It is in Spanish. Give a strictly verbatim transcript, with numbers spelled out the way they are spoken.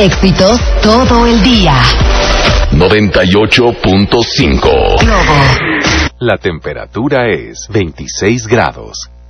Éxitos todo el día. noventa y ocho punto cinco. Globo. La temperatura es veintiséis grados.